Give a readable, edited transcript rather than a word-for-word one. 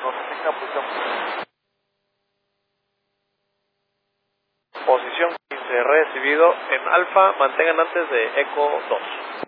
nos indica posición 15, recibido en alfa, mantengan antes de eco 2.